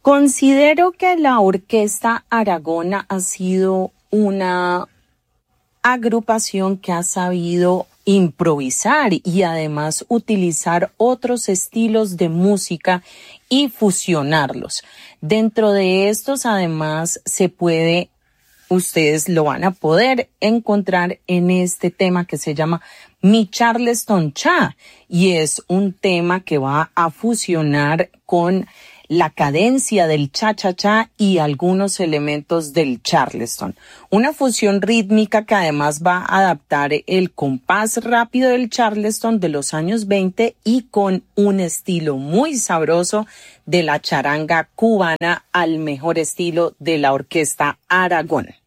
Considero que la Orquesta Aragona ha sido una agrupación que ha sabido improvisar y además utilizar otros estilos de música y fusionarlos. Dentro de estos, además, ustedes lo van a poder encontrar en este tema que se llama Mi Charleston Cha, y es un tema que va a fusionar con la cadencia del cha-cha-cha y algunos elementos del charleston. Una fusión rítmica que además va a adaptar el compás rápido del charleston de los años 20 y con un estilo muy sabroso de la charanga cubana al mejor estilo de la Orquesta Aragón.